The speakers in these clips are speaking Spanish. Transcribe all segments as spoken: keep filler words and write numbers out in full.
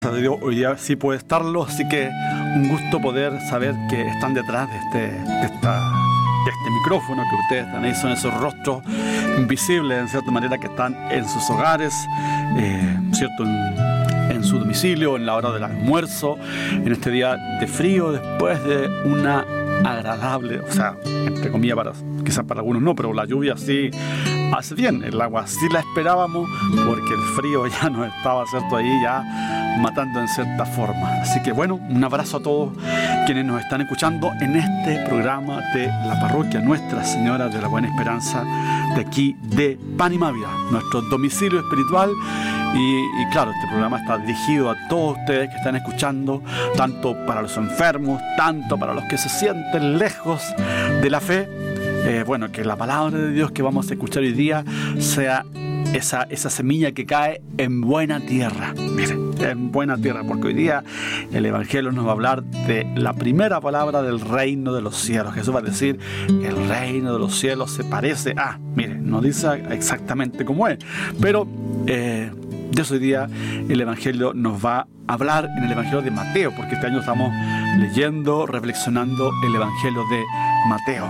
de Dios hoy día sí puede estarlo, así que un gusto poder saber que están detrás de este, de esta, de este micrófono, que ustedes están ahí, son esos rostros invisibles en cierta manera que están en sus hogares, eh, cierto, en, en su domicilio, en la hora del almuerzo, en este día de frío, después de una agradable, o sea, entre comillas, para, quizás para algunos no, pero la lluvia sí hace bien, el agua sí la esperábamos porque el frío ya nos estaba, cierto, ahí ya matando en cierta forma. Así que bueno, un abrazo a todos quienes nos están escuchando en este programa de la parroquia Nuestra Señora de la Buena Esperanza de aquí de Panimávida, nuestro domicilio espiritual. Y, y claro, este programa está dirigido a todos ustedes que están escuchando, tanto para los enfermos, tanto para los que se sienten lejos de la fe. Eh, bueno, que la palabra de Dios que vamos a escuchar hoy día sea esa, esa semilla que cae en buena tierra. Miren, en buena tierra, porque hoy día el Evangelio nos va a hablar de la primera palabra del reino de los cielos. Jesús va a decir, el reino de los cielos se parece a... Miren, no dice exactamente cómo es, pero... Eh, de eso hoy día el Evangelio nos va a hablar en el Evangelio de Mateo, porque este año estamos leyendo, reflexionando el Evangelio de Mateo.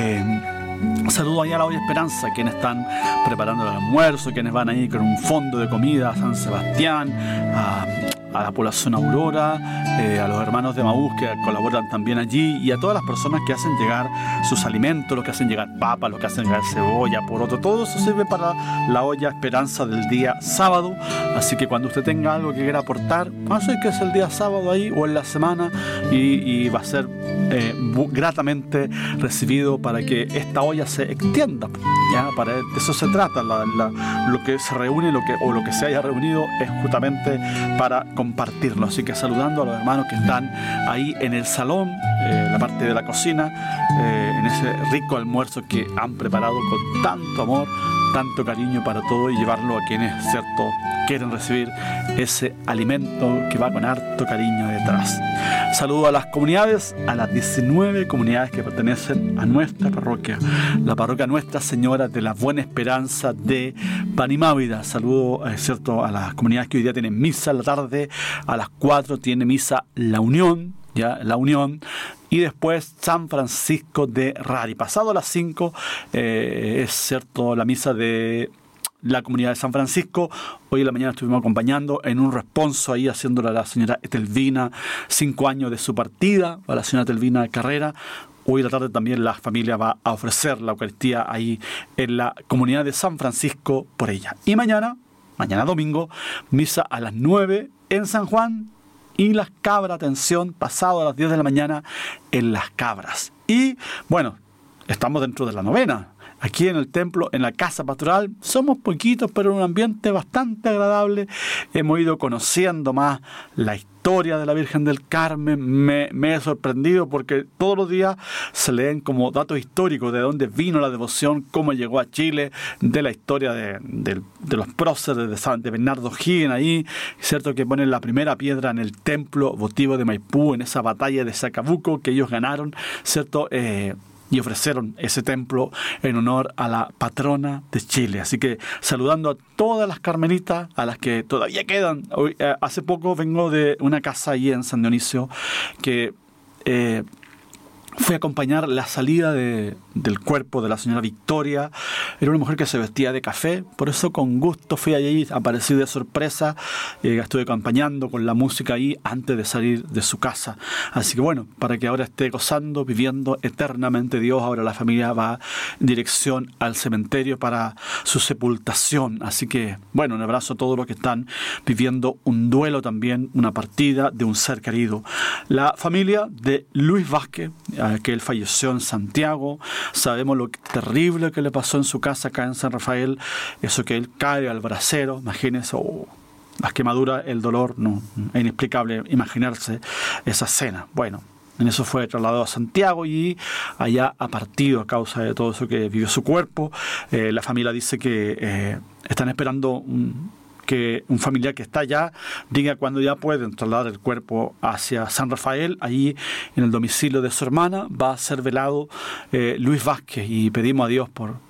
Eh, saludo ahí a la Olla Esperanza, quienes están preparando el almuerzo, quienes van ahí con un fondo de comida a San Sebastián, a, a la población Aurora, eh, a los hermanos de Maús que colaboran también allí, y a todas las personas que hacen llegar sus alimentos, los que hacen llegar papas, los que hacen llegar cebolla, poroto, todo eso sirve para la Olla Esperanza del día sábado. Así que cuando usted tenga algo que quiera aportar, así que es el día sábado ahí o en la semana, y, y va a ser eh, gratamente recibido para que esta olla se extienda. Ya, para eso se trata. La, la, lo que se reúne lo que, o lo que se haya reunido es justamente para compartirlo. Así que saludando a los hermanos que están ahí en el salón, eh, la parte de la cocina, eh, en ese rico almuerzo que han preparado con tanto amor, tanto cariño para todo, y llevarlo a quienes, cierto, quieren recibir ese alimento que va con harto cariño detrás. Saludo a las comunidades, a las diecinueve comunidades que pertenecen a nuestra parroquia, la parroquia Nuestra Señora de la Buena Esperanza de Panimávida. Saludo, eh, cierto, a las comunidades que hoy día tienen misa en la tarde. A las cuatro tiene misa La Unión, ya, La Unión. Y después San Francisco de Rari. Pasado a las cinco eh, es, cierto, la misa de la comunidad de San Francisco. Hoy en la mañana estuvimos acompañando en un responso ahí, haciéndole a la señora Etelvina, cinco años de su partida, a la señora Etelvina Carrera. Hoy en la tarde también la familia va a ofrecer la Eucaristía ahí en la comunidad de San Francisco por ella. Y mañana, mañana domingo, misa a las nueve en San Juan y Las Cabras, atención, pasado a las diez de la mañana en Las Cabras. Y bueno, estamos dentro de la novena. Aquí en el templo, en la casa pastoral, somos poquitos, pero en un ambiente bastante agradable. Hemos ido conociendo más la historia de la Virgen del Carmen. Me, me he sorprendido porque todos los días se leen como datos históricos de dónde vino la devoción, cómo llegó a Chile, de la historia de, de, de los próceres de, San, de Bernardo Higgins ahí, cierto, que ponen la primera piedra en el templo votivo de Maipú, en esa batalla de Sacabuco que ellos ganaron, cierto, eh, y ofrecieron ese templo en honor a la patrona de Chile. Así que saludando a todas las carmelitas, a las que todavía quedan. Hoy, eh, hace poco vengo de una casa ahí en San Dionisio que eh, fui a acompañar la salida de, del cuerpo de la señora Victoria. Era una mujer que se vestía de café, por eso con gusto fui allí, aparecí de sorpresa, eh, estuve acompañando con la música ahí antes de salir de su casa. Así que bueno, para que ahora esté gozando, viviendo eternamente Dios, ahora la familia va en dirección al cementerio para su sepultación. Así que bueno, un abrazo a todos los que están viviendo un duelo también, una partida de un ser querido. La familia de Luis Vázquez, que él falleció en Santiago, sabemos lo terrible que le pasó en su casa acá en San Rafael, eso que él cae al brasero, imagínense, oh, las quemaduras, el dolor, no, es inexplicable imaginarse esa escena. Bueno, en eso fue trasladado a Santiago y allá ha partido a causa de todo eso que vivió su cuerpo. Eh, la familia dice que eh, están esperando un que un familiar que está allá diga cuándo ya pueden trasladar el cuerpo hacia San Rafael. Allí en el domicilio de su hermana va a ser velado eh, Luis Vázquez, y pedimos a Dios por,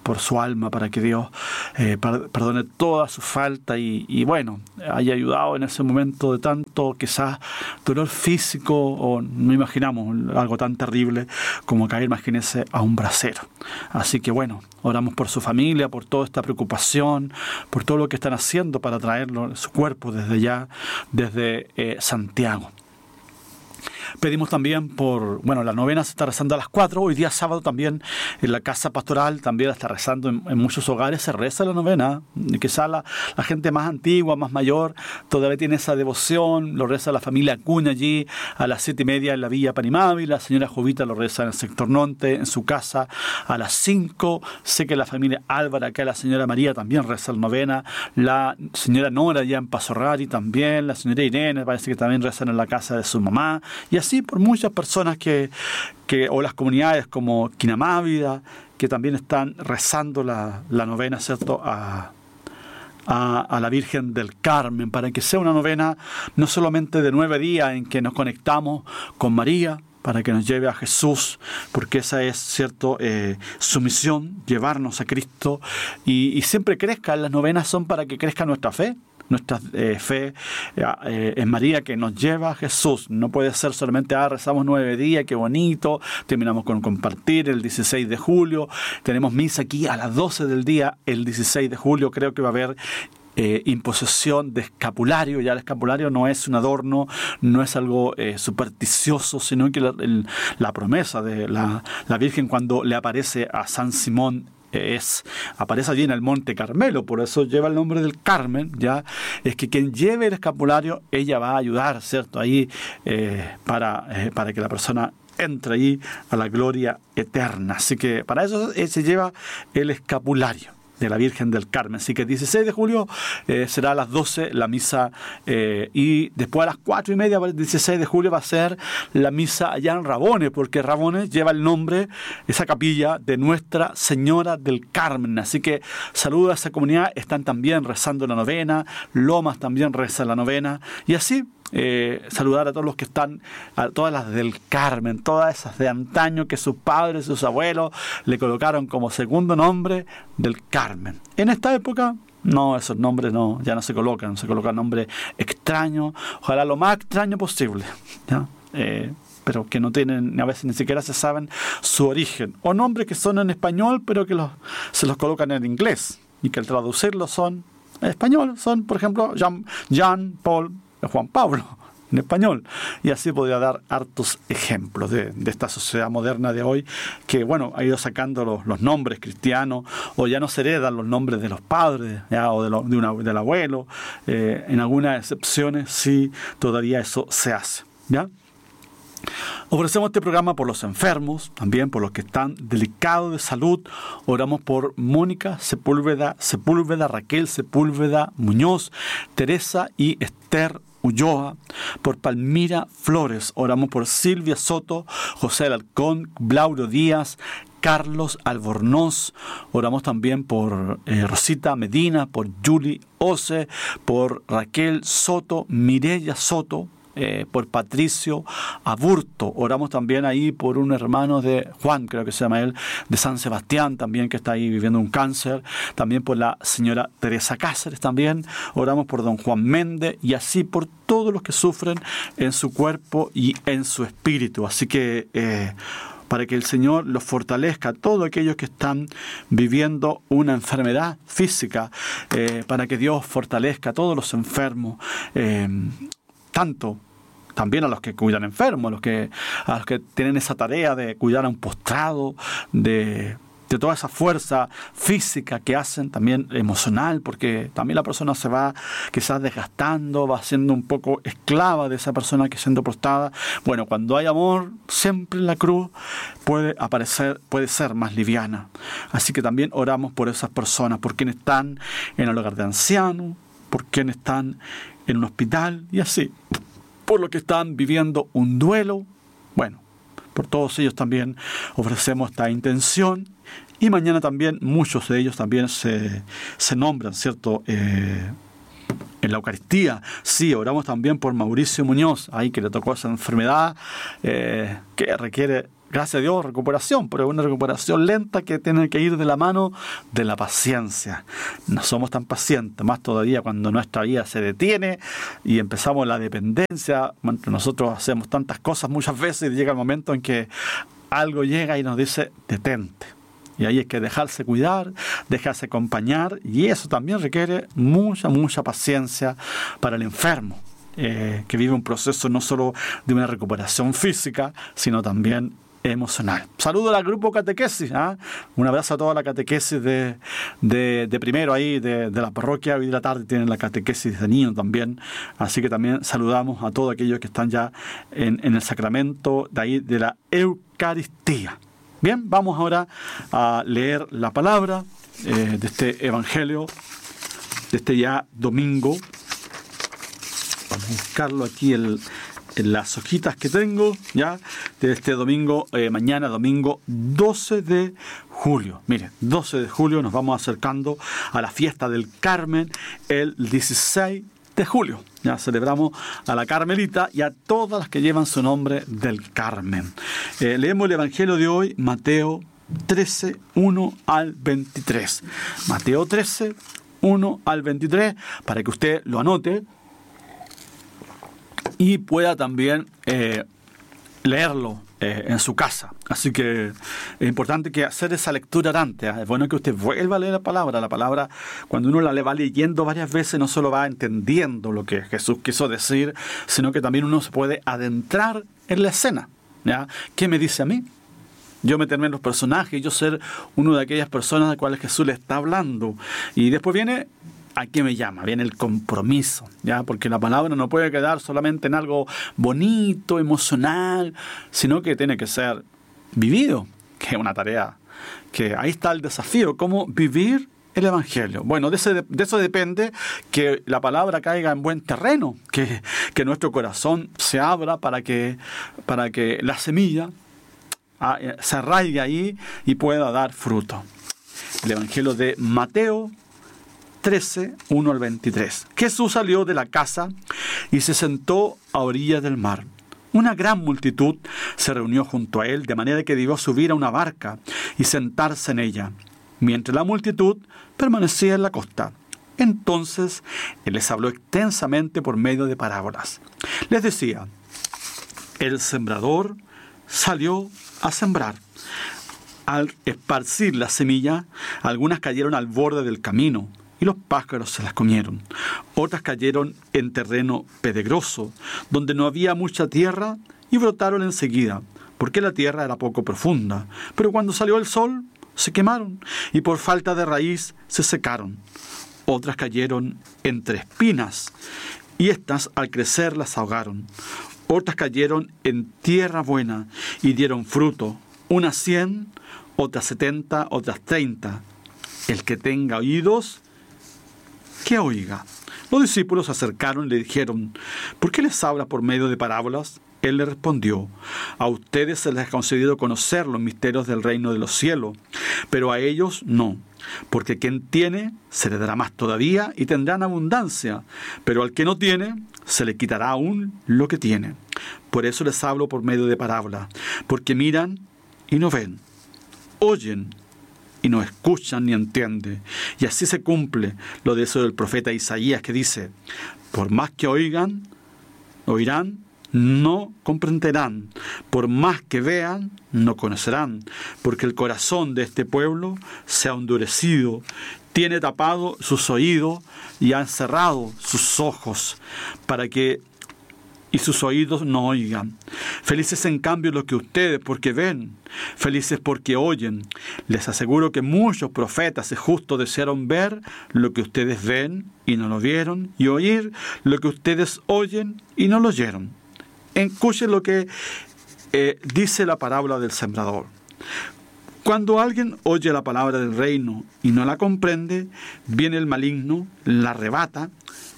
por su alma, para que Dios eh, perdone toda su falta y, y bueno, haya ayudado en ese momento de tanto quizás dolor físico, o no imaginamos algo tan terrible como caer, imagínense, a un brasero. Así que bueno, oramos por su familia, por toda esta preocupación, por todo lo que están haciendo para traerlo, su cuerpo desde allá, desde eh, Santiago. Pedimos también por, bueno, la novena se está rezando a las cuatro, hoy día sábado también en la casa pastoral también está rezando, en, en muchos hogares se reza la novena, y quizá la, la gente más antigua, más mayor, todavía tiene esa devoción, lo reza la familia Acuña allí a las siete y media en la Villa Panimavi, la señora Jovita lo reza en el sector norte, en su casa a las cinco, sé que la familia Álvara, acá la señora María también reza la novena, la señora Nora allá en Pasorrari también, la señora Irene parece que también rezan en la casa de su mamá, y así por muchas personas que, que o las comunidades como Quinamávida, que también están rezando la, la novena, ¿cierto?, a, a, a la Virgen del Carmen, para que sea una novena no solamente de nueve días en que nos conectamos con María, para que nos lleve a Jesús, porque esa es, cierto, eh, su misión, llevarnos a Cristo, y, y siempre crezca. Las novenas son para que crezca nuestra fe, nuestra eh, fe eh, en María, que nos lleva a Jesús. No puede ser solamente, ah, rezamos nueve días, qué bonito, terminamos con compartir el dieciséis de julio, tenemos misa aquí a las doce del día, el dieciséis de julio, creo que va a haber Eh, imposición de escapulario. Ya el escapulario no es un adorno, no es algo eh, supersticioso, sino que la, el, la promesa de la, la Virgen cuando le aparece a San Simón es, aparece allí en el Monte Carmelo, por eso lleva el nombre del Carmen, ya, es que quien lleve el escapulario, ella va a ayudar, ¿cierto?, ahí eh, para, eh, para que la persona entre ahí a la gloria eterna. Así que para eso eh, se lleva el escapulario de la Virgen del Carmen. Así que el dieciséis de julio eh, será a las doce la misa eh, y después a las cuatro y media, el dieciséis de julio, va a ser la misa allá en Rabones, porque Rabones lleva el nombre, esa capilla, de Nuestra Señora del Carmen. Así que saludo a esa comunidad, están también rezando la novena, Lomas también reza la novena, y así Eh, saludar a todos los que están, a todas las del Carmen, todas esas de antaño que sus padres, sus abuelos le colocaron como segundo nombre del Carmen. En esta época, no, esos nombres no, ya no se colocan, se colocan nombres extraños, ojalá lo más extraño posible, ¿ya? Eh, pero que no tienen, a veces ni siquiera se saben su origen, o nombres que son en español, pero que los, se los colocan en inglés, y que al traducirlos son en español, son, por ejemplo, Jean, Jean Paul, Juan Pablo, en español. Y así podría dar hartos ejemplos de, de esta sociedad moderna de hoy, que bueno, ha ido sacando los, los nombres cristianos, o ya no se heredan los nombres de los padres, ya, o de lo, de una, del abuelo. Eh, en algunas excepciones sí, todavía eso se hace, ¿ya? Ofrecemos este programa por los enfermos, también por los que están delicados de salud. Oramos por Mónica Sepúlveda, Sepúlveda, Raquel Sepúlveda Muñoz, Teresa y Esther Ulloa, por Palmira Flores. Oramos por Silvia Soto, José Alarcón, Blauro Díaz, Carlos Albornoz. Oramos también por eh, Rosita Medina, por Julie Ose, por Raquel Soto, Mireya Soto, Eh, por Patricio Aburto. Oramos también ahí por un hermano de Juan, creo que se llama él, de San Sebastián también, que está ahí viviendo un cáncer. También por la señora Teresa Cáceres también. Oramos por don Juan Méndez, y así por todos los que sufren en su cuerpo y en su espíritu. Así que eh, para que el Señor los fortalezca, todos aquellos que están viviendo una enfermedad física, eh, para que Dios fortalezca a todos los enfermos, eh, tanto también a los que cuidan enfermos, a los que, a los que tienen esa tarea de cuidar a un postrado, de, de toda esa fuerza física que hacen, también emocional, porque también la persona se va quizás desgastando, va siendo un poco esclava de esa persona que siendo postrada. Bueno, cuando hay amor, siempre la cruz puede aparecer, puede ser más liviana. Así que también oramos por esas personas, por quienes están en el hogar de ancianos, por quienes están en un hospital, y así, por los que están viviendo un duelo. Bueno, por todos ellos también ofrecemos esta intención, y mañana también muchos de ellos también se, se nombran, ¿cierto?, eh, en la Eucaristía. Sí, oramos también por Mauricio Muñoz, ahí que le tocó esa enfermedad eh, que requiere, gracias a Dios, recuperación, pero es una recuperación lenta que tiene que ir de la mano de la paciencia. No somos tan pacientes, más todavía cuando nuestra vida se detiene y empezamos la dependencia. Nosotros hacemos tantas cosas muchas veces y llega el momento en que algo llega y nos dice, detente. Y ahí hay que dejarse cuidar, dejarse acompañar, y eso también requiere mucha, mucha paciencia para el enfermo, eh, que vive un proceso no solo de una recuperación física, sino también emocional. Saludo al grupo catequesis, ¿eh? Un abrazo a toda la catequesis de, de, de primero ahí, de, de la parroquia. Hoy de la tarde tienen la catequesis de niños también, así que también saludamos a todos aquellos que están ya en, en el sacramento de ahí de la Eucaristía. Bien, vamos ahora a leer la palabra eh, de este Evangelio, de este ya domingo. Vamos a buscarlo aquí el, en las hojitas que tengo, ya, de este domingo, eh, mañana domingo doce de julio. Miren, doce de julio nos vamos acercando a la fiesta del Carmen el dieciséis de julio. Ya celebramos a la Carmelita y a todas las que llevan su nombre del Carmen. Eh, leemos el Evangelio de hoy, Mateo trece, uno al veintitrés. Mateo trece, uno al veintitrés, para que usted lo anote y pueda también eh, leerlo eh, en su casa. Así que es importante que hacer esa lectura antes. ¿eh? Es bueno que usted vuelva a leer la palabra. La palabra, cuando uno la va leyendo varias veces, no solo va entendiendo lo que Jesús quiso decir, sino que también uno se puede adentrar en la escena. ¿ya? ¿Qué me dice a mí? Yo meterme en los personajes, yo ser uno de aquellas personas a las cuales Jesús le está hablando. Y después viene, ¿a qué me llama? Viene el compromiso, ¿ya? Porque la palabra no puede quedar solamente en algo bonito, emocional, sino que tiene que ser vivido, que es una tarea, que ahí está el desafío, cómo vivir el Evangelio. Bueno, de, ese, de eso depende que la palabra caiga en buen terreno, que, que nuestro corazón se abra para que, para que la semilla ah, se arraigue ahí y pueda dar fruto. El Evangelio de Mateo trece, uno al veintitrés. Jesús salió de la casa y se sentó a orillas del mar. Una gran multitud se reunió junto a él, de manera que debió subir a una barca y sentarse en ella, mientras la multitud permanecía en la costa. Entonces él les habló extensamente por medio de parábolas. Les decía, el sembrador salió a sembrar. Al esparcir la semilla, algunas cayeron al borde del camino, y los pájaros se las comieron. Otras cayeron en terreno pedregoso, donde no había mucha tierra, y brotaron enseguida, porque la tierra era poco profunda. Pero cuando salió el sol, se quemaron, y por falta de raíz se secaron. Otras cayeron entre espinas, y éstas al crecer las ahogaron. Otras cayeron en tierra buena, y dieron fruto, unas cien, otras setenta, otras treinta. El que tenga oídos, que oiga. Los discípulos se acercaron y le dijeron, ¿por qué les habla por medio de parábolas? Él le respondió, a ustedes se les ha concedido conocer los misterios del reino de los cielos, pero a ellos no, porque quien tiene se le dará más todavía y tendrán abundancia, pero al que no tiene se le quitará aún lo que tiene. Por eso les hablo por medio de parábolas, porque miran y no ven, oyen y no escuchan ni entienden. Y así se cumple lo de eso del profeta Isaías, que dice, por más que oigan, oirán, no comprenderán, por más que vean, no conocerán, porque el corazón de este pueblo se ha endurecido, tiene tapado sus oídos y han cerrado sus ojos, para que y sus oídos no oigan. Felices en cambio los que ustedes, porque ven, felices porque oyen. Les aseguro que muchos profetas y justos desearon ver lo que ustedes ven y no lo vieron, y oír lo que ustedes oyen y no lo oyeron. Escuchen lo que eh, dice la parábola del sembrador. Cuando alguien oye la palabra del reino y no la comprende, viene el maligno, la arrebata,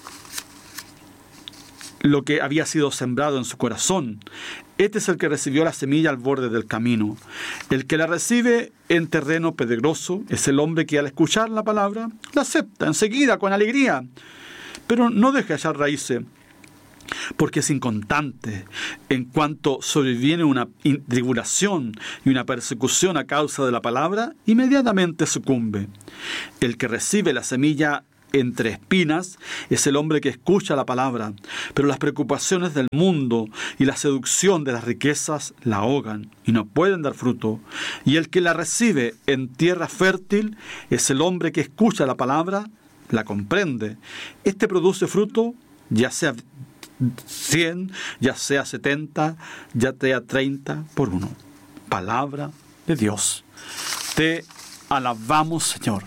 lo que había sido sembrado en su corazón. Este es el que recibió la semilla al borde del camino. El que la recibe en terreno pedregoso es el hombre que al escuchar la palabra la acepta enseguida con alegría, pero no deja echar raíces, porque es inconstante. En cuanto sobreviene una tribulación y una persecución a causa de la palabra, inmediatamente sucumbe. El que recibe la semilla entre espinas es el hombre que escucha la palabra, pero las preocupaciones del mundo y la seducción de las riquezas la ahogan y no pueden dar fruto. Y el que la recibe en tierra fértil es el hombre que escucha la palabra, la comprende. Este produce fruto, ya sea cien, ya sea setenta, ya sea treinta por uno. Palabra de Dios. Te alabamos, Señor.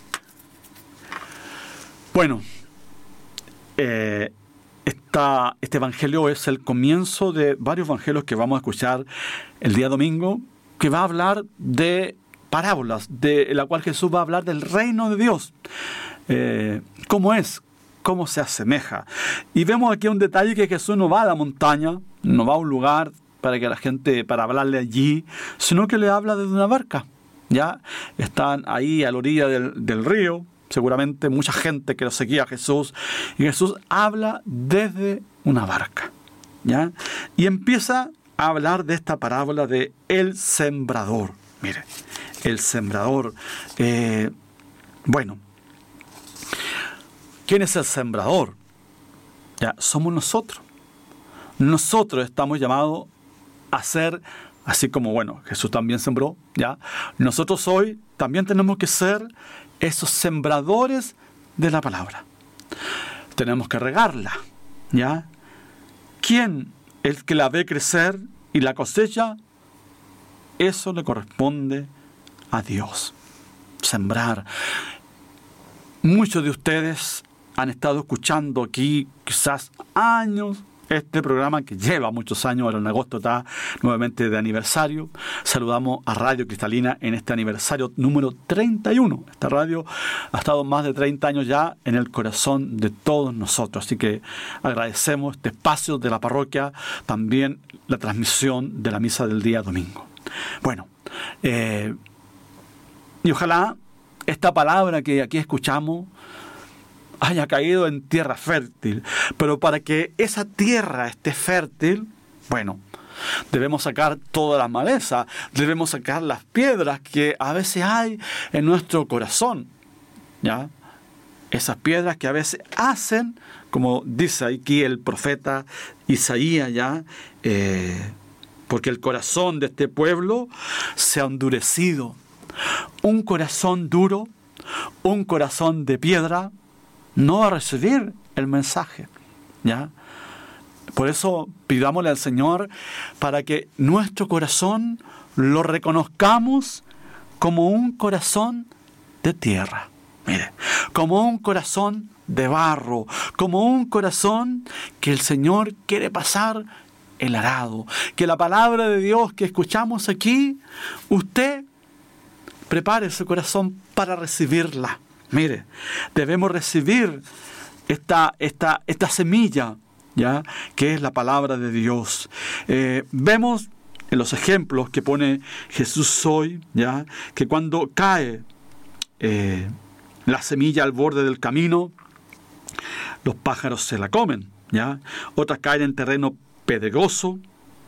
Bueno, eh, esta, este evangelio es el comienzo de varios evangelios que vamos a escuchar el día domingo, que va a hablar de parábolas, de la cual Jesús va a hablar del reino de Dios. Eh, ¿Cómo es? ¿Cómo se asemeja? Y vemos aquí un detalle, que Jesús no va a la montaña, no va a un lugar para que la gente, para hablarle allí, sino que le habla desde una barca. Ya están ahí a la orilla del, del río, seguramente mucha gente que lo seguía a Jesús, y Jesús habla desde una barca, ¿ya? Y empieza a hablar de esta parábola de el sembrador. Mire, el sembrador. Eh, bueno, ¿quién es el sembrador? Ya, somos nosotros. Nosotros estamos llamados a ser, así como, bueno, Jesús también sembró, ¿ya? Nosotros hoy también tenemos que ser esos sembradores de la palabra. Tenemos que regarla, ¿ya? ¿Quién es el que la ve crecer y la cosecha? Eso le corresponde a Dios. Sembrar. Muchos de ustedes han estado escuchando aquí quizás años este programa, que lleva muchos años. Ahora en agosto está nuevamente de aniversario. Saludamos a Radio Cristalina en este aniversario número treinta y uno. Esta radio ha estado más de treinta años ya en el corazón de todos nosotros. Así que agradecemos este espacio de la parroquia, también la transmisión de la misa del día domingo. Bueno, eh, y ojalá esta palabra que aquí escuchamos haya caído en tierra fértil. Pero para que esa tierra esté fértil, bueno, debemos sacar toda la maleza, debemos sacar las piedras que a veces hay en nuestro corazón, ¿ya? Esas piedras que a veces hacen, como dice aquí el profeta Isaías, ¿ya? Eh, porque el corazón de este pueblo se ha endurecido. Un corazón duro, un corazón de piedra, no va a recibir el mensaje, ¿ya? Por eso pidámosle al Señor para que nuestro corazón lo reconozcamos como un corazón de tierra, mire, como un corazón de barro, como un corazón que el Señor quiere pasar el arado. Que la palabra de Dios que escuchamos aquí, usted prepare su corazón para recibirla. Mire, debemos recibir esta, esta, esta semilla, ¿ya? Que es la palabra de Dios. Eh, vemos en los ejemplos que pone Jesús hoy, ¿ya? Que cuando cae eh, la semilla al borde del camino, los pájaros se la comen, ¿ya? Otras caen en terreno pedregoso,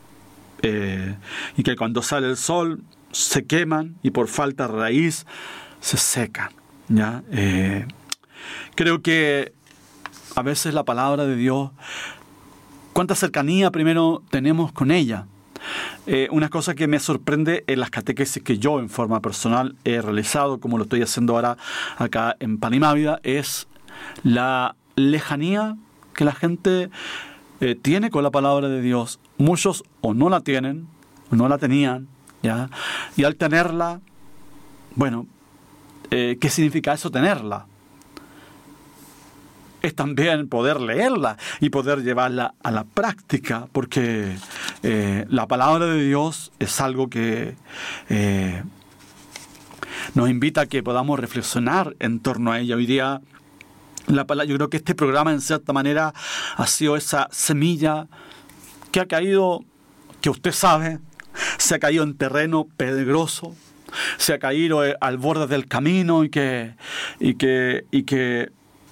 eh, y que cuando sale el sol se queman y por falta de raíz se secan. ¿Ya? Eh, creo que a veces la palabra de Dios, cuánta cercanía primero tenemos con ella. Eh, una cosa que me sorprende en las catequesis que yo en forma personal he realizado, como lo estoy haciendo ahora acá en Pan y Mávida, es la lejanía que la gente eh, tiene con la palabra de Dios. Muchos o no la tienen, o no la tenían, ¿ya? Y al tenerla, bueno, Eh, ¿qué significa eso, tenerla? Es también poder leerla y poder llevarla a la práctica, porque eh, la palabra de Dios es algo que eh, nos invita a que podamos reflexionar en torno a ella. Hoy día, la palabra, yo creo que este programa en cierta manera ha sido esa semilla que ha caído, que usted sabe, se ha caído en terreno pedregoso, se ha caído al borde del camino y que, y que, y que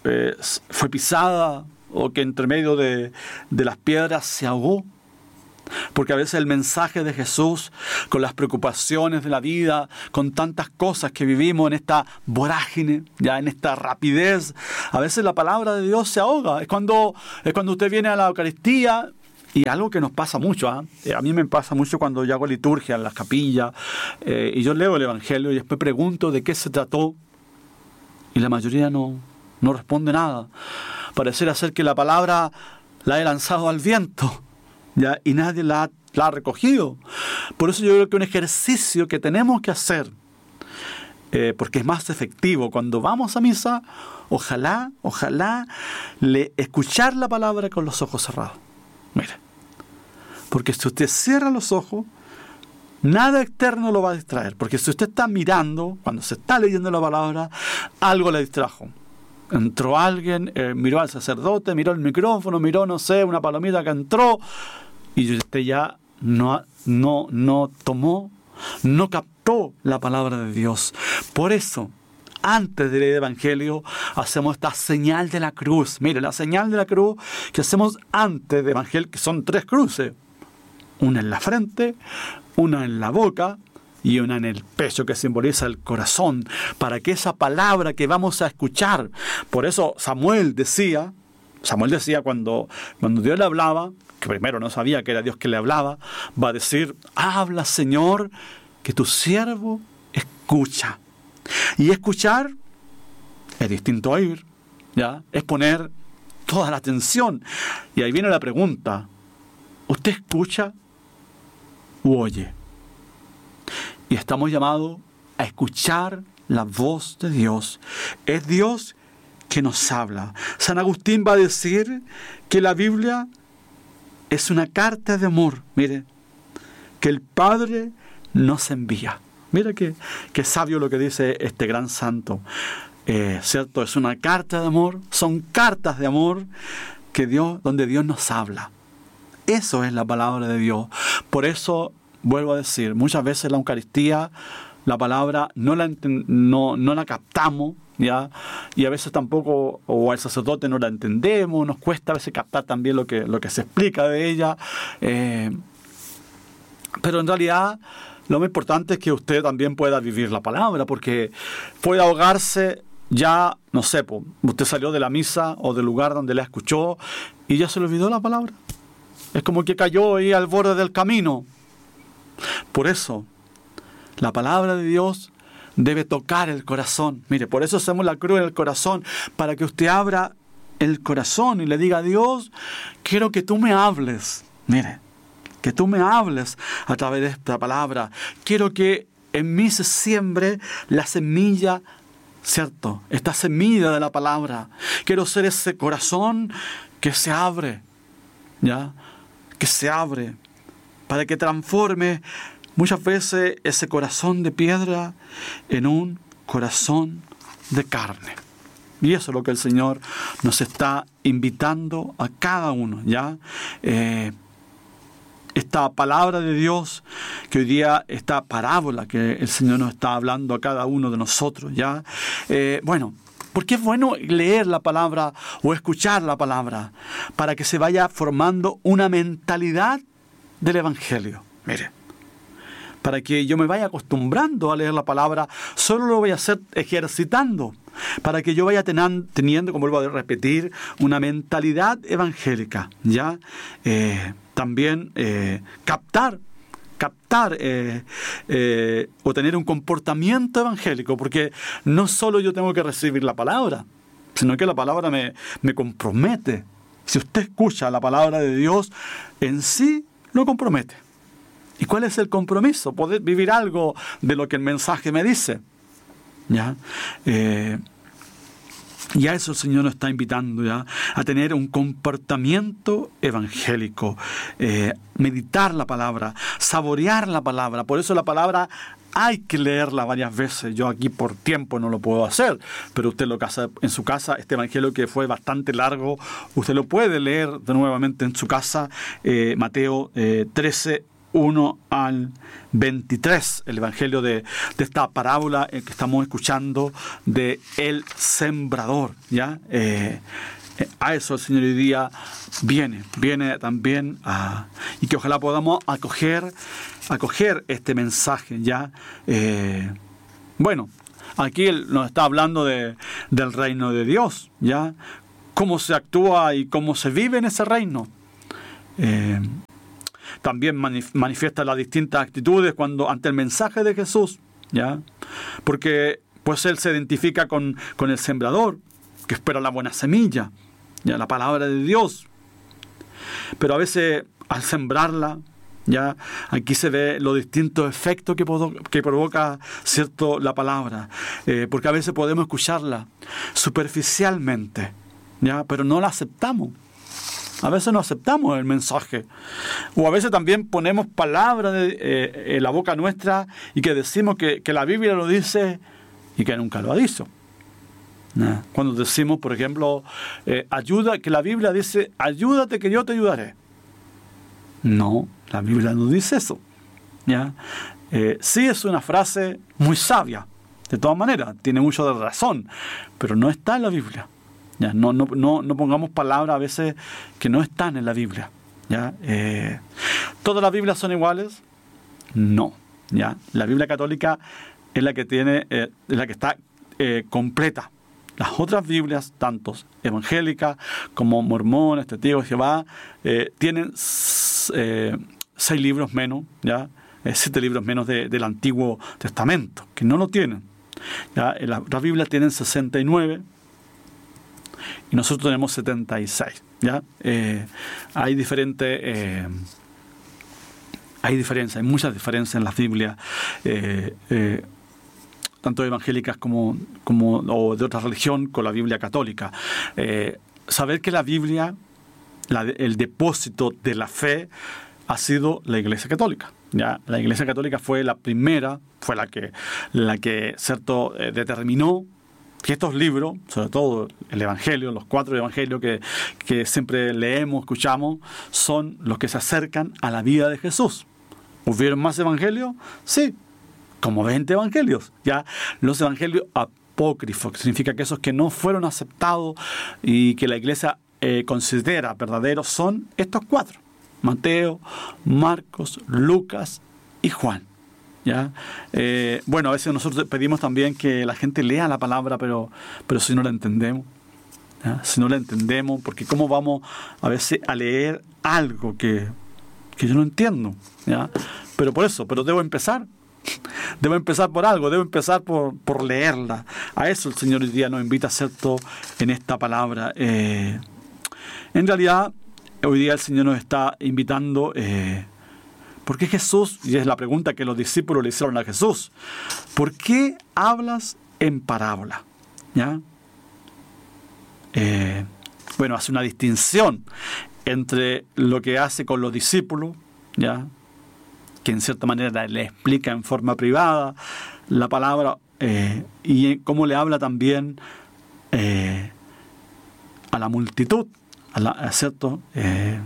eh, fue pisada o que entre medio de, de las piedras se ahogó. Porque a veces el mensaje de Jesús, con las preocupaciones de la vida, con tantas cosas que vivimos en esta vorágine, ya en esta rapidez, a veces la palabra de Dios se ahoga. Es cuando, es cuando usted viene a la Eucaristía, y algo que nos pasa mucho, ¿eh? A mí me pasa mucho cuando yo hago liturgia en las capillas, eh, y yo leo el Evangelio y después pregunto de qué se trató, y la mayoría no, no responde nada. Pareciera ser que la palabra la he lanzado al viento, ¿ya? Y nadie la ha, la ha recogido. Por eso yo creo que un ejercicio que tenemos que hacer, eh, porque es más efectivo cuando vamos a misa, ojalá, ojalá, le, escuchar la palabra con los ojos cerrados. Mire, porque si usted cierra los ojos, nada externo lo va a distraer. Porque si usted está mirando, cuando se está leyendo la palabra, algo le distrajo. Entró alguien, eh, miró al sacerdote, miró el micrófono, miró, no sé, una palomita que entró, y usted ya no, no, no tomó, no captó la palabra de Dios. Por eso, antes de leer el Evangelio, hacemos esta señal de la cruz. Mire, la señal de la cruz que hacemos antes del Evangelio, que son tres cruces. Una en la frente, una en la boca y una en el pecho, que simboliza el corazón, para que esa palabra que vamos a escuchar. Por eso Samuel decía, Samuel decía cuando, cuando Dios le hablaba, que primero no sabía que era Dios que le hablaba, va a decir: habla, Señor, que tu siervo escucha. Y escuchar es distinto a oír, ¿ya? Es poner toda la atención. Y ahí viene la pregunta: ¿usted escucha u oye? Y estamos llamados a escuchar la voz de Dios. Es Dios que nos habla. San Agustín va a decir que la Biblia es una carta de amor, mire, que el Padre nos envía. Mira que, que sabio lo que dice este gran santo. Eh, ¿Cierto? Es una carta de amor, son cartas de amor que Dios, donde Dios nos habla. Eso es la palabra de Dios. Por eso, vuelvo a decir, muchas veces en la Eucaristía la palabra no la, no, no la captamos, ¿ya? Y a veces tampoco, o al sacerdote no la entendemos, nos cuesta a veces captar también lo que, lo que se explica de ella. Eh, pero en realidad lo más importante es que usted también pueda vivir la palabra, porque puede ahogarse ya, no sé, pues, usted salió de la misa o del lugar donde la escuchó y ya se le olvidó la palabra. Es como que cayó ahí al borde del camino. Por eso, la palabra de Dios debe tocar el corazón. Mire, por eso hacemos la cruz en el corazón, para que usted abra el corazón y le diga: Dios, quiero que tú me hables. Mire, que tú me hables a través de esta palabra. Quiero que en mí se siembre la semilla, ¿cierto? Esta semilla de la palabra. Quiero ser ese corazón que se abre, ¿ya? Que se abre para que transforme muchas veces ese corazón de piedra en un corazón de carne. Y eso es lo que el Señor nos está invitando a cada uno, ¿ya? Eh, esta palabra de Dios, que hoy día, esta parábola que el Señor nos está hablando a cada uno de nosotros, ¿ya? Eh, bueno, porque es bueno leer la palabra o escuchar la palabra para que se vaya formando una mentalidad del Evangelio. Mire, para que yo me vaya acostumbrando a leer la palabra, solo lo voy a hacer ejercitando, para que yo vaya tenan, teniendo, como vuelvo a repetir, una mentalidad evangélica, ¿ya? Eh, también eh, captar, captar eh, eh, o tener un comportamiento evangélico, porque no solo yo tengo que recibir la palabra, sino que la palabra me, me compromete. Si usted escucha la palabra de Dios, en sí lo compromete. ¿Y cuál es el compromiso? Poder vivir algo de lo que el mensaje me dice, ¿ya? Eh, y a eso el Señor nos está invitando, ¿ya? A tener un comportamiento evangélico, eh, meditar la palabra, saborear la palabra. Por eso la palabra hay que leerla varias veces. Yo aquí por tiempo no lo puedo hacer, pero usted lo hace en su casa. Este evangelio, que fue bastante largo, usted lo puede leer de nuevamente en su casa. eh, Mateo eh, trece, uno al veintitrés, el evangelio de, de esta parábola que estamos escuchando de el sembrador, ¿ya? Eh, a eso el Señor hoy día viene, viene también a, y que ojalá podamos acoger, acoger este mensaje, ¿ya? Eh, bueno, aquí Él nos está hablando de, del reino de Dios, ¿ya? Cómo se actúa y cómo se vive en ese reino. Eh, también manif- manifiesta las distintas actitudes cuando ante el mensaje de Jesús, ¿ya? Porque pues Él se identifica con, con el sembrador, que espera la buena semilla, ¿ya? La palabra de Dios. Pero a veces al sembrarla, ¿ya? Aquí se ve los distintos efectos que, provo- que provoca, ¿cierto?, la palabra. Eh, porque a veces podemos escucharla superficialmente, ¿ya? Pero no la aceptamos. A veces no aceptamos el mensaje. O a veces también ponemos palabras de, eh, en la boca nuestra y que decimos que, que la Biblia lo dice y que nunca lo ha dicho. ¿No? Cuando decimos, por ejemplo, eh, ayuda, que la Biblia dice, ayúdate que yo te ayudaré. No, la Biblia no dice eso, ¿ya? Eh, sí es una frase muy sabia, de todas maneras, tiene mucho de razón, pero no está en la Biblia. ¿Ya? No, no, no, no pongamos palabras a veces que no están en la Biblia, ¿ya? Eh, ¿Todas las Biblias son iguales? No, ¿ya? La Biblia católica es la que tiene, eh, es la que está eh, completa. Las otras Biblias, tanto evangélicas como mormones, testigos de Jehová, eh, tienen eh, seis libros menos, ¿ya? Eh, siete libros menos de, del Antiguo Testamento, que no lo tienen, ¿ya? Las otras Biblias tienen sesenta y nueve y nosotros tenemos setenta y seis, ¿ya? Eh, hay diferentes... Eh, hay diferencias, hay muchas diferencias en las Biblias, eh, eh, tanto evangélicas como, como o de otra religión, con la Biblia católica. Eh, saber que la Biblia, la, el depósito de la fe, ha sido la Iglesia Católica. ¿Ya? La Iglesia Católica fue la primera, fue la que, la que cierto, eh, determinó que estos libros, sobre todo el Evangelio, los cuatro Evangelios que, que siempre leemos, escuchamos, son los que se acercan a la vida de Jesús. ¿Hubieron más Evangelios? Sí, como veinte Evangelios. ¿Ya? Los Evangelios apócrifos, que significa que esos que no fueron aceptados y que la Iglesia eh, considera verdaderos, son estos cuatro: Mateo, Marcos, Lucas y Juan. ¿Ya? Eh, bueno, a veces nosotros pedimos también que la gente lea la palabra, pero, pero si no la entendemos, ¿ya? Si no la entendemos, porque ¿cómo vamos a veces a leer algo que, que yo no entiendo? ¿Ya? Pero por eso, pero debo empezar. Debo empezar por algo, debo empezar por, por leerla. A eso el Señor hoy día nos invita, ¿cierto?, en esta palabra. Eh, en realidad, hoy día el Señor nos está invitando... Eh, ¿Por qué Jesús? Y es la pregunta que los discípulos le hicieron a Jesús. ¿Por qué hablas en parábola? ¿Ya? Eh, bueno, hace una distinción entre lo que hace con los discípulos, ¿ya?, que en cierta manera le explica en forma privada la palabra, eh, y cómo le habla también eh, a la multitud, a la, ¿cierto? Eh,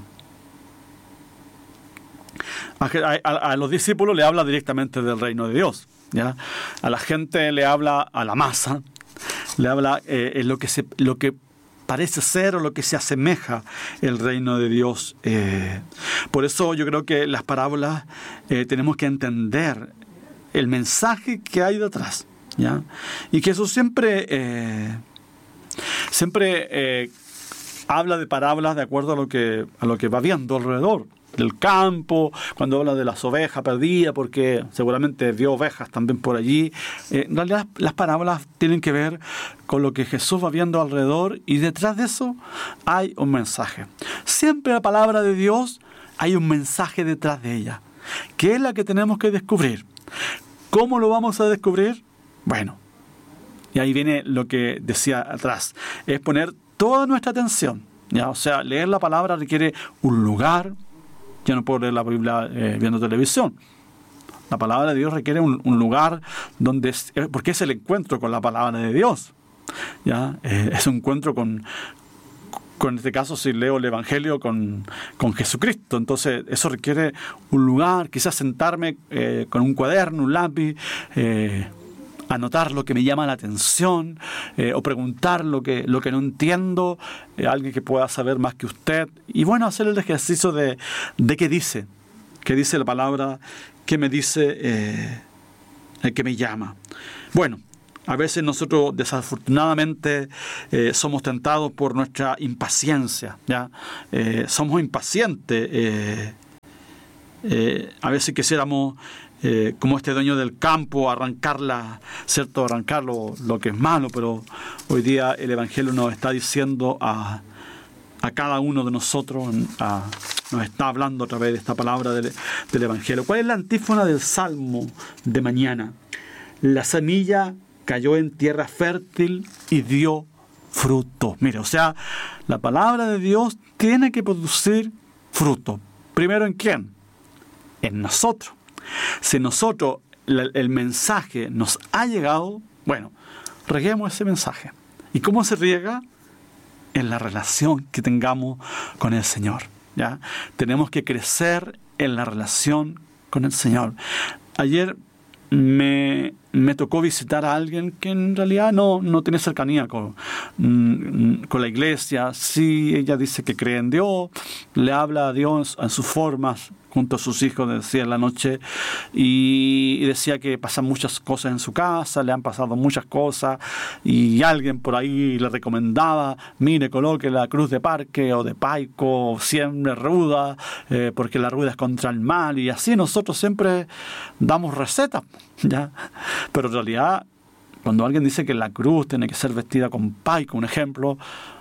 A, a, a los discípulos le habla directamente del reino de Dios, ¿ya? A la gente le habla, a la masa, le habla eh, en lo que se, lo que parece ser o lo que se asemeja el reino de Dios. Eh, por eso yo creo que las parábolas eh, tenemos que entender el mensaje que hay detrás, ¿ya? Y que eso siempre, eh, siempre eh, habla de parábolas de acuerdo a lo que, a lo que va viendo alrededor del campo, cuando habla de las ovejas perdidas, porque seguramente vio ovejas también por allí. Eh, en realidad las parábolas tienen que ver con lo que Jesús va viendo alrededor, y detrás de eso hay un mensaje. Siempre la palabra de Dios hay un mensaje detrás de ella, que es la que tenemos que descubrir. ¿Cómo lo vamos a descubrir? Bueno, y ahí viene lo que decía atrás, es poner toda nuestra atención, ¿ya? O sea, leer la palabra requiere un lugar. Yo no puedo leer la Biblia eh, viendo televisión. La palabra de Dios requiere un, un lugar donde, es, porque es el encuentro con la palabra de Dios, ¿ya? Eh, es un encuentro con, con este caso si leo el Evangelio con, con Jesucristo. Entonces eso requiere un lugar, quizás sentarme eh, con un cuaderno, un lápiz, eh, anotar lo que me llama la atención, eh, o preguntar lo que, lo que no entiendo, eh, alguien que pueda saber más que usted, y bueno, hacer el ejercicio de, de qué dice, qué dice la palabra, qué me dice, eh, el que me llama. Bueno, a veces nosotros desafortunadamente eh, somos tentados por nuestra impaciencia, ¿ya? Eh, somos impacientes, eh, eh, a veces quisiéramos Eh, como este dueño del campo, arrancarla, ¿cierto? Arrancar lo, lo que es malo, pero hoy día el Evangelio nos está diciendo a, a cada uno de nosotros, a, nos está hablando a través de esta palabra del, del Evangelio. ¿Cuál es la antífona del Salmo de mañana? La semilla cayó en tierra fértil y dio fruto. Mire, o sea, la palabra de Dios tiene que producir fruto. ¿Primero en quién? En nosotros. Si nosotros, el, el mensaje nos ha llegado, bueno, reguemos ese mensaje. ¿Y cómo se riega? En la relación que tengamos con el Señor, ¿ya? Tenemos que crecer en la relación con el Señor. Ayer me, me tocó visitar a alguien que en realidad no, no tiene cercanía con, con la iglesia. Sí, ella dice que cree en Dios, le habla a Dios en sus formas, junto a sus hijos, decía en la noche, y, y decía que pasan muchas cosas en su casa, le han pasado muchas cosas, y alguien por ahí le recomendaba, mire, coloque la cruz de parque o de paico, siempre ruda, eh, porque la ruda es contra el mal, y así nosotros siempre damos recetas, ¿ya? Pero en realidad, cuando alguien dice que la cruz tiene que ser vestida con paico, un ejemplo,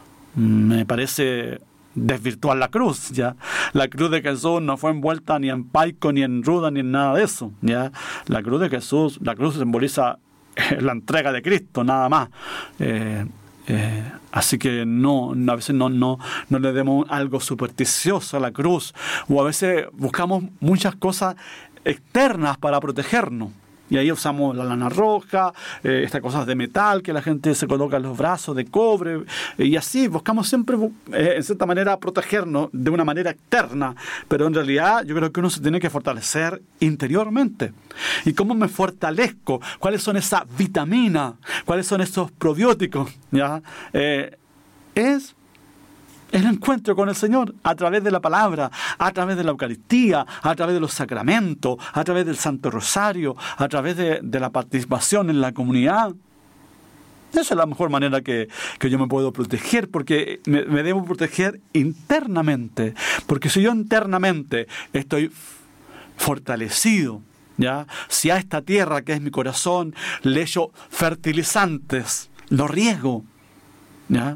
me parece desvirtuar la cruz, ¿ya? La cruz de Jesús no fue envuelta ni en paico, ni en ruda, ni en nada de eso, ¿ya? La cruz de Jesús, la cruz simboliza la entrega de Cristo, nada más. Eh, eh, así que no, a veces no, no, no le demos algo supersticioso a la cruz, o a veces buscamos muchas cosas externas para protegernos. Y ahí usamos la lana roja, eh, estas cosas de metal que la gente se coloca en los brazos, de cobre, eh, y así buscamos siempre, eh, en cierta manera, protegernos de una manera externa. Pero en realidad yo creo que uno se tiene que fortalecer interiormente. ¿Y cómo me fortalezco? ¿Cuáles son esas vitaminas? ¿Cuáles son esos probióticos? ¿Ya? Eh, es el encuentro con el Señor a través de la palabra, a través de la Eucaristía, a través de los sacramentos, a través del Santo Rosario, a través de, de la participación en la comunidad. Esa es la mejor manera que, que yo me puedo proteger, porque me, me debo proteger internamente. Porque si yo internamente estoy fortalecido, ¿ya? Si a esta tierra que es mi corazón le echo fertilizantes, lo riego, ¿ya?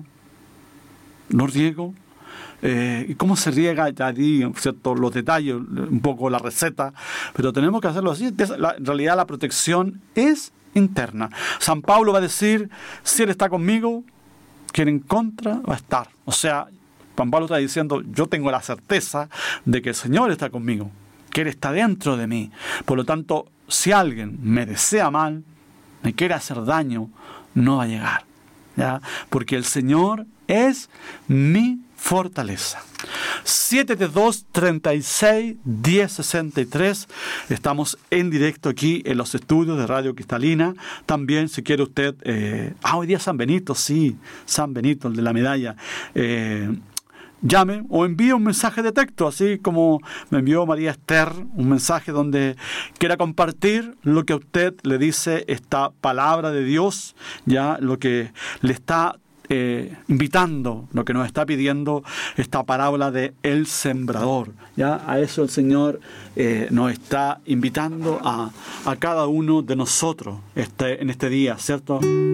Lo riego. Eh, ¿Y cómo se riega? Ya di, ¿cierto?, los detalles, un poco la receta, pero tenemos que hacerlo así. La, en realidad la protección es interna. San Pablo va a decir, si Él está conmigo, quien en contra va a estar. O sea, San Pablo está diciendo, yo tengo la certeza de que el Señor está conmigo, que Él está dentro de mí. Por lo tanto, si alguien me desea mal, me quiere hacer daño, no va a llegar, ¿ya? Porque el Señor es mi fortaleza. siete dos, treinta y seis, diez sesenta y tres. Estamos en directo aquí en los estudios de Radio Cristalina. También, si quiere usted... Eh, ah, hoy día San Benito, sí. San Benito, el de la medalla. Eh, llame o envíe un mensaje de texto, así como me envió María Esther, un mensaje donde quiera compartir lo que a usted le dice esta palabra de Dios, ya lo que le está Eh, invitando, lo que nos está pidiendo esta parábola de el sembrador. ¿Ya? A eso el Señor eh, nos está invitando a, a cada uno de nosotros este, en este día, ¿cierto?